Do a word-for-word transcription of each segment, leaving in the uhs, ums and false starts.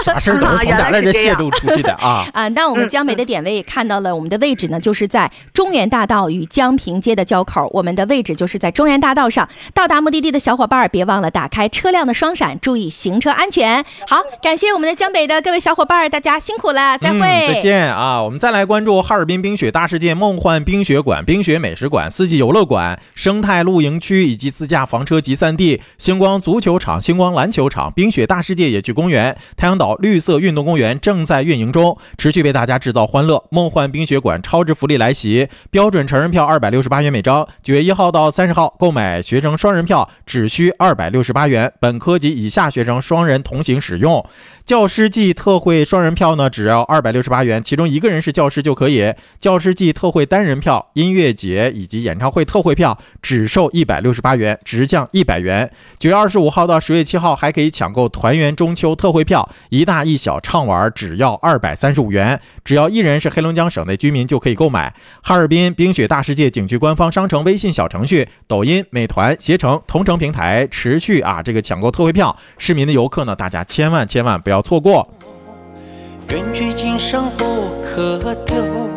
啥事都是从咱这泄露出去的啊。 啊，那我们江北的点位看到了，我们的位置呢，就是在中原大道与江平街的交口，我们的位置就是在中原大道上。到达目的地的小伙伴别忘了打开车辆的双闪，注意行车安全。好，感谢我们的江北的各位小伙伴，大家辛苦了，再会、 嗯、再见啊。我们再来关注哈尔滨冰雪大世界梦幻冰雪馆、冰雪美食馆、四季游乐馆、生态露营区以及自驾房车集散地、星光足球场、星光篮球场、冰雪大世界野趣公园、太阳岛绿色运动公园正在运营中，持续为大家制造欢乐。梦幻冰雪馆超值福利来袭，标准成人票二百六十八元每张，九月一号到三十号购买学生双人票只需二百六十八元，本科及以下学生双人同行使用。教师季特惠双人票呢只要二百六十八元，其中一个人是教师就可以。教师季特惠单人票、音乐节以及演唱会特惠票只售一百六十八元，直降一百元。九月二十五号到十月七号还可以抢购团圆中秋特惠票，一大一小畅玩只要二百三十五元，只要一人是黑龙江省内居民就可以购买。哈尔滨冰雪大世界景区官方商城微信小程序、抖音、美团、携程、同城平台持续啊这个抢购特惠票，市民的游客呢大家千万千万不要错过。 缘聚今生不可丢，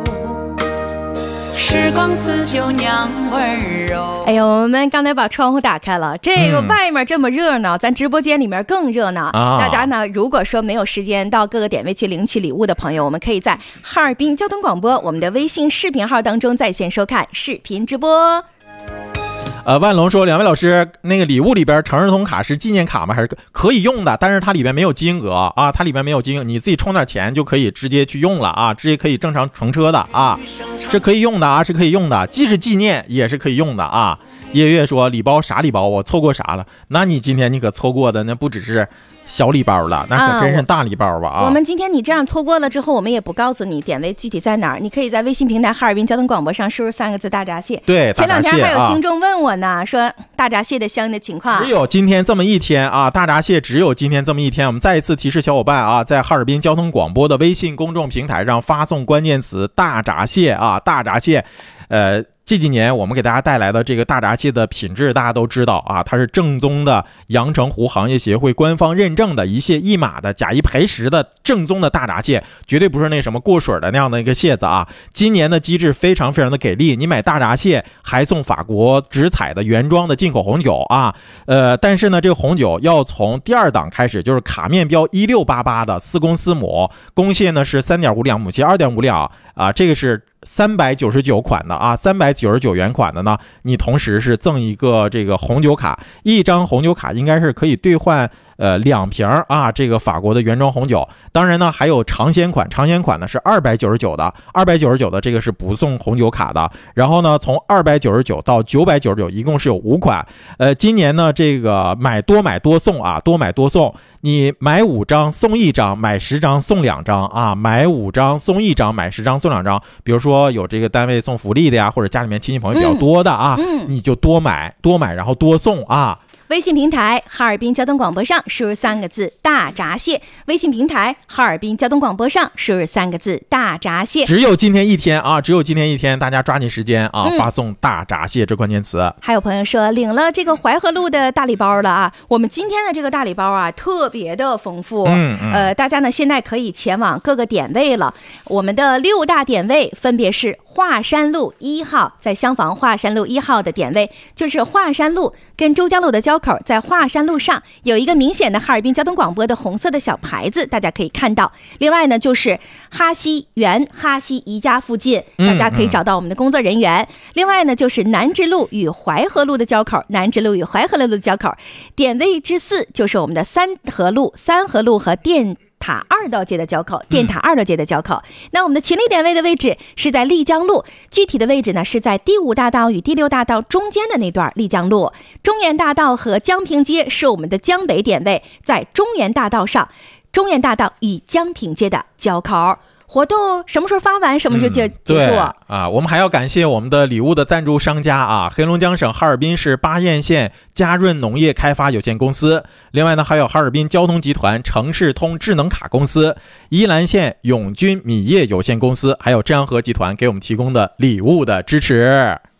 时光似酒酿温柔。 哎呦，我们刚才把窗户打开了，这个外面这么热闹、嗯、咱直播间里面更热闹、啊、大家呢如果说没有时间到各个点位去领取礼物的朋友，我们可以在哈尔滨交通广播我们的微信视频号当中在线收看视频直播。 呃，万龙说，两位老师，那个礼物里边成人通卡是纪念卡吗？还是可以用的？但是它里边没有金额啊，它里边没有金额，你自己充点钱就可以直接去用了啊，直接可以正常乘车的啊，是可以用的啊，是可以用的，既是纪念也是可以用的啊。夜月说，礼包啥礼包？我错过啥了？那你今天你可错过的那不只是小礼包了，那可真是大礼包吧啊！ 我们今天你这样错过了之后，我们也不告诉你点位具体在哪儿，你可以在微信平台哈尔滨交通广播上输入三个字大闸蟹。 对， 前两天还有听众问我呢、啊，说大闸蟹的相应的情况。 只有今天这么一天啊，大闸蟹只有今天这么一天。我们再一次提示小伙伴啊，在哈尔滨交通广播的微信公众平台上发送关键词大闸蟹啊，大闸蟹，呃。这几年我们给大家带来的这个大闸蟹的品质大家都知道啊，它是正宗的阳澄湖行业协会官方认证的一蟹一码的假一赔十的正宗的大闸蟹，绝对不是那什么过水的那样的一个蟹子啊。今年的机制非常非常的给力，你买大闸蟹还送法国直采的原装的进口红酒啊，呃，但是呢这个红酒要从第二档开始，就是卡面标一六八八的四公司母，公蟹呢是 三点五两，母蟹 二点五两啊，这个是三百九十九款的啊，三百九十九元款的呢，你同时是赠一个这个红酒卡，一张红酒卡应该是可以兑换呃两瓶啊这个法国的原装红酒。当然呢还有尝鲜款，尝鲜款呢是二百九十九的，二百九十九的这个是不送红酒卡的。然后呢从二百九十九到九百九十九一共是有五款。呃今年呢这个买多买多送啊，多买多送。你买五张送一张，买十张送两张啊！买五张送一张，买十张送两张。比如说有这个单位送福利的呀，或者家里面亲戚朋友比较多的啊，嗯嗯、你就多买多买，然后多送啊。 微信平台哈尔滨交通广播上输入三个字大闸蟹，微信平台哈尔滨交通广播上输入三个字大闸蟹。 只有今天一天啊，只有今天一天，大家抓紧时间啊、嗯、发送大闸蟹这关键词。 还有朋友说领了这个淮河路的大礼包了啊，我们今天的这个大礼包啊特别的丰富。嗯嗯呃大家呢现在可以前往各个点位了，我们的六大点位分别是华山路一号，在厢房华山路一号的点位就是华山路跟周江路的交口，在华山路上有一个明显的哈尔滨交通广播的红色的小牌子，大家可以看到。另外呢就是哈西园哈西宜家附近，大家可以找到我们的工作人员。嗯嗯、另外呢就是南直路与淮河路的交口，南直路与淮河路的交口，点位之四就是我们的三河路三河路和电塔二道街的交口，电塔二道街的交口、嗯、那我们的群力点位的位置是在丽江路，具体的位置呢是在第五大道与第六大道中间的那段丽江路。中原大道和江平街是我们的江北点位，在中原大道上，中原大道与江平街的交口。活动什么时候发完什么时候就结束、 嗯、啊！我们还要感谢我们的礼物的赞助商家啊，黑龙江省哈尔滨市巴彦县嘉润农业开发有限公司，另外呢还有哈尔滨交通集团城市通智能卡公司，宜兰县永军米业有限公司，还有浙江河集团给我们提供的礼物的支持。